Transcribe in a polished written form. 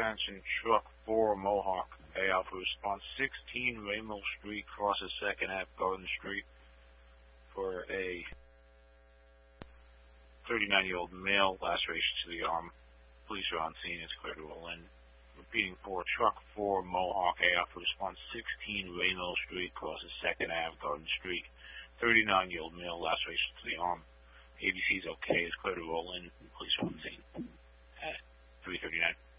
attention, truck 4 Mohawk, A Alpha response 16 Raymond Street, crosses 2nd Ave, Garden Street, for a 39-year-old male, laceration to the arm. Police are on scene, it's clear to roll in. Repeating for truck 4 Mohawk, A Alpha response 16 Raymond Street, crosses 2nd Ave, Garden Street, 39-year-old male, laceration to the arm. ABC is okay, it's clear to roll in, police are on scene at 3:39.